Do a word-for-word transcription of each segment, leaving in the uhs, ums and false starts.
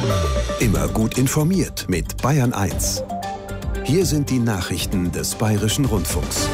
Immer gut informiert mit Bayern eins. Hier sind die Nachrichten des Bayerischen Rundfunks.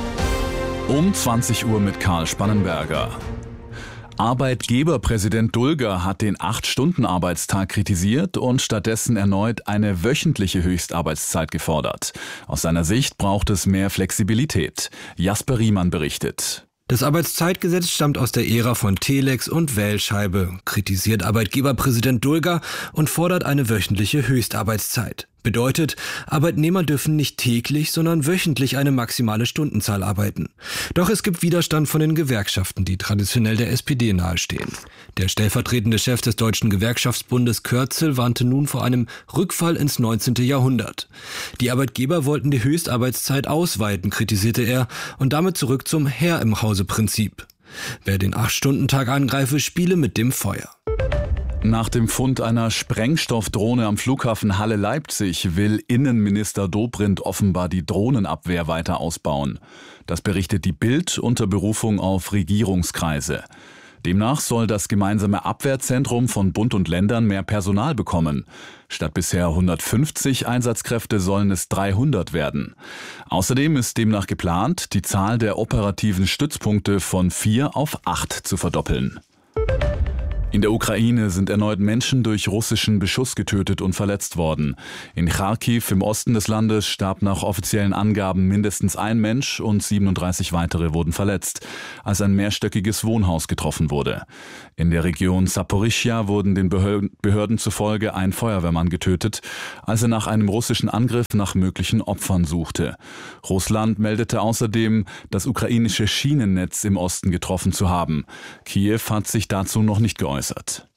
Um zwanzig Uhr mit Karl Spannenberger. Arbeitgeberpräsident Dulger hat den acht-Stunden-Arbeitstag kritisiert und stattdessen erneut eine wöchentliche Höchstarbeitszeit gefordert. Aus seiner Sicht braucht es mehr Flexibilität. Jasper Riemann berichtet. Das Arbeitszeitgesetz stammt aus der Ära von Telex und Wählscheibe, kritisiert Arbeitgeberpräsident Dulger und fordert eine wöchentliche Höchstarbeitszeit. Bedeutet, Arbeitnehmer dürfen nicht täglich, sondern wöchentlich eine maximale Stundenzahl arbeiten. Doch es gibt Widerstand von den Gewerkschaften, die traditionell der S P D nahestehen. Der stellvertretende Chef des Deutschen Gewerkschaftsbundes Kürzel warnte nun vor einem Rückfall ins neunzehnte Jahrhundert. Die Arbeitgeber wollten die Höchstarbeitszeit ausweiten, kritisierte er, und damit zurück zum Herr-im-Hause-Prinzip. Wer den acht-Stunden-Tag angreife, spiele mit dem Feuer. Nach dem Fund einer Sprengstoffdrohne am Flughafen Halle-Leipzig will Innenminister Dobrindt offenbar die Drohnenabwehr weiter ausbauen. Das berichtet die Bild unter Berufung auf Regierungskreise. Demnach soll das gemeinsame Abwehrzentrum von Bund und Ländern mehr Personal bekommen. Statt bisher hundertfünfzig Einsatzkräfte sollen es dreihundert werden. Außerdem ist demnach geplant, die Zahl der operativen Stützpunkte von vier auf acht zu verdoppeln. In der Ukraine sind erneut Menschen durch russischen Beschuss getötet und verletzt worden. In Charkiw im Osten des Landes starb nach offiziellen Angaben mindestens ein Mensch und siebenunddreißig weitere wurden verletzt, als ein mehrstöckiges Wohnhaus getroffen wurde. In der Region Saporischschja wurden den Behörden zufolge ein Feuerwehrmann getötet, als er nach einem russischen Angriff nach möglichen Opfern suchte. Russland meldete außerdem, das ukrainische Schienennetz im Osten getroffen zu haben. Kiew hat sich dazu noch nicht geäußert.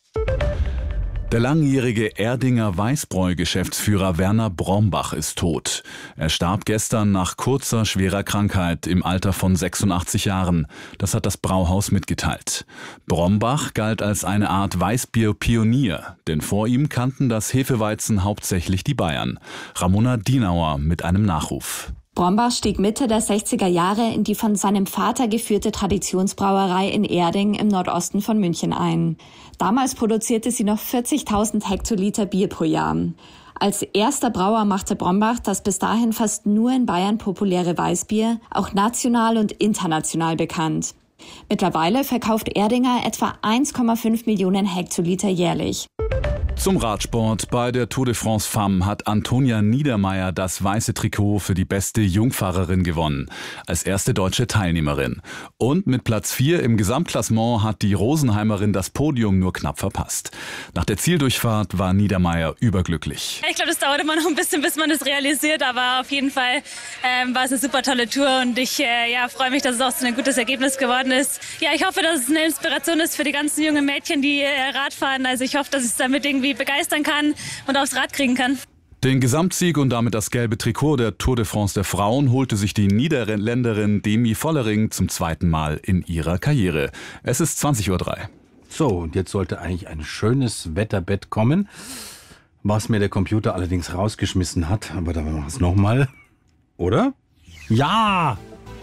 Der langjährige Erdinger Weißbräu-Geschäftsführer Werner Brombach ist tot. Er starb gestern nach kurzer, schwerer Krankheit im Alter von sechsundachtzig Jahren. Das hat das Brauhaus mitgeteilt. Brombach galt als eine Art Weißbier-Pionier, denn vor ihm kannten das Hefeweizen hauptsächlich die Bayern. Ramona Dienauer mit einem Nachruf. Brombach stieg Mitte der sechziger Jahre in die von seinem Vater geführte Traditionsbrauerei in Erding im Nordosten von München ein. Damals produzierte sie noch vierzigtausend Hektoliter Bier pro Jahr. Als erster Brauer machte Brombach das bis dahin fast nur in Bayern populäre Weißbier auch national und international bekannt. Mittlerweile verkauft Erdinger etwa eins Komma fünf Millionen Hektoliter jährlich. Zum Radsport. Bei der Tour de France Femme hat Antonia Niedermaier das weiße Trikot für die beste Jungfahrerin gewonnen, als erste deutsche Teilnehmerin. Und mit Platz vier im Gesamtklassement hat die Rosenheimerin das Podium nur knapp verpasst. Nach der Zieldurchfahrt war Niedermaier überglücklich. Ich glaube, das dauert immer noch ein bisschen, bis man das realisiert, aber auf jeden Fall ähm, war es eine super tolle Tour und ich äh, ja, freue mich, dass es auch so ein gutes Ergebnis geworden ist. Ja, ich hoffe, dass es eine Inspiration ist für die ganzen jungen Mädchen, die äh, Rad fahren. Also ich hoffe, dass ich es damit irgendwie begeistern kann und aufs Rad kriegen kann. Den Gesamtsieg und damit das gelbe Trikot der Tour de France der Frauen holte sich die Niederländerin Demi Vollering zum zweiten Mal in ihrer Karriere. Es ist zwanzig Uhr drei. So, und jetzt sollte eigentlich ein schönes Wetterbett kommen, was mir der Computer allerdings rausgeschmissen hat. Aber da machen wir es nochmal. Oder? Ja!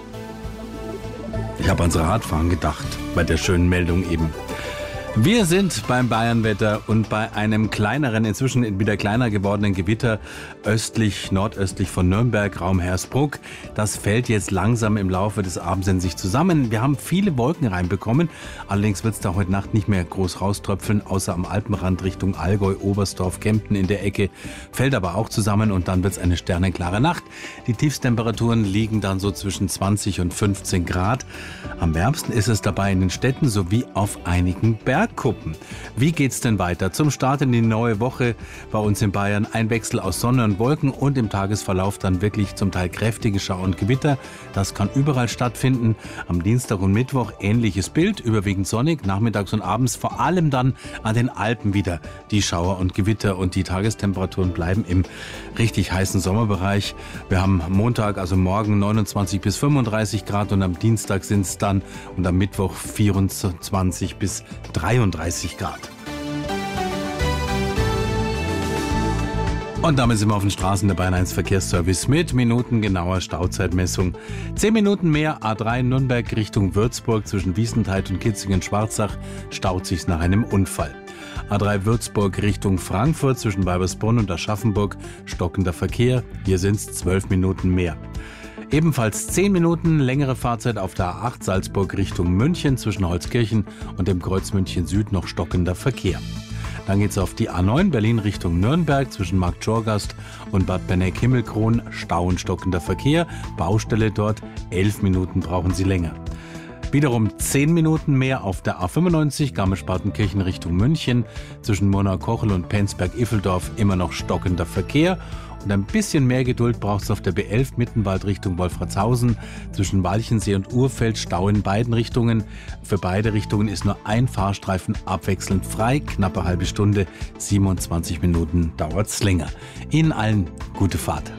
Ich habe ans Radfahren gedacht, bei der schönen Meldung eben. Wir sind beim Bayernwetter und bei einem kleineren, inzwischen wieder kleiner gewordenen Gewitter östlich, nordöstlich von Nürnberg, Raum Hersbruck. Das fällt jetzt langsam im Laufe des Abends in sich zusammen. Wir haben viele Wolken reinbekommen. Allerdings wird es da heute Nacht nicht mehr groß rauströpfeln, außer am Alpenrand Richtung Allgäu, Oberstdorf, Kempten in der Ecke. Fällt aber auch zusammen und dann wird es eine sternenklare Nacht. Die Tiefstemperaturen liegen dann so zwischen zwanzig und fünfzehn Grad. Am wärmsten ist es dabei in den Städten sowie auf einigen Bergen. Kuppen. Wie geht's denn weiter? Zum Start in die neue Woche bei uns in Bayern ein Wechsel aus Sonne und Wolken und im Tagesverlauf dann wirklich zum Teil kräftige Schauer und Gewitter. Das kann überall stattfinden. Am Dienstag und Mittwoch ähnliches Bild, überwiegend sonnig, nachmittags und abends vor allem dann an den Alpen wieder die Schauer und Gewitter und die Tagestemperaturen bleiben im richtig heißen Sommerbereich. Wir haben Montag, also morgen neunundzwanzig bis fünfunddreißig Grad und am Dienstag sind es dann und am Mittwoch vierundzwanzig bis dreiunddreißig Grad. Und damit sind wir auf den Straßen der Bayern eins Verkehrsservice mit minutengenauer Stauzeitmessung. Zehn Minuten mehr A drei Nürnberg Richtung Würzburg zwischen Wiesentheit und Kitzingen-Schwarzach staut sich's nach einem Unfall. A drei Würzburg Richtung Frankfurt zwischen Weibersbrunn und Aschaffenburg stockender Verkehr. Hier sind es zwölf Minuten mehr. Ebenfalls zehn Minuten längere Fahrzeit auf der A acht Salzburg Richtung München zwischen Holzkirchen und dem Kreuz München Süd noch stockender Verkehr. Dann geht's auf die A neun Berlin Richtung Nürnberg zwischen Marktschorgast und Bad Benneck-Himmelkron. Stau und stockender Verkehr. Baustelle dort. Elf Minuten brauchen Sie länger. Wiederum zehn Minuten mehr auf der A fünfundneunzig Garmisch-Partenkirchen Richtung München zwischen Murnau-Kochel und Penzberg-Iffeldorf immer noch stockender Verkehr. Und ein bisschen mehr Geduld braucht es auf der B elf Mittenwald Richtung Wolfratshausen. Zwischen Walchensee und Urfeld Stau in beiden Richtungen. Für beide Richtungen ist nur ein Fahrstreifen abwechselnd frei. Knappe halbe Stunde, siebenundzwanzig Minuten dauert es länger. Ihnen allen gute Fahrt.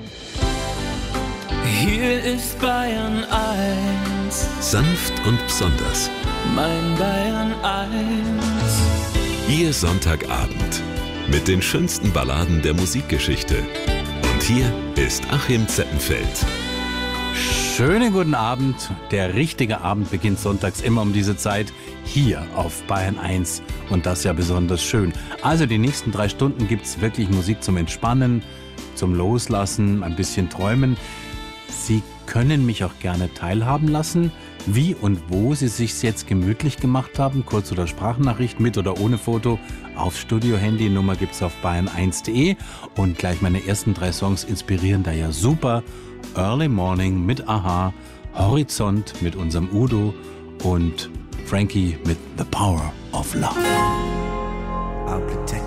Hier ist Bayern eins. Sanft und besonders. Mein Bayern eins. Ihr Sonntagabend mit den schönsten Balladen der Musikgeschichte. Und hier ist Achim Zeppenfeld. Schönen guten Abend. Der richtige Abend beginnt sonntags immer um diese Zeit hier auf Bayern eins. Und das ja besonders schön. Also die nächsten drei Stunden gibt es wirklich Musik zum Entspannen, zum Loslassen, ein bisschen träumen. Sie können mich auch gerne teilhaben lassen, wie und wo Sie sich jetzt gemütlich gemacht haben. Kurz- oder Sprachnachricht mit oder ohne Foto. Aufs Studio-Handy, Nummer gibt's auf bayern eins punkt de. Und gleich meine ersten drei Songs inspirieren da ja super. Early Morning mit Aha, Horizont mit unserem Udo und Frankie mit The Power of Love. I'll pretend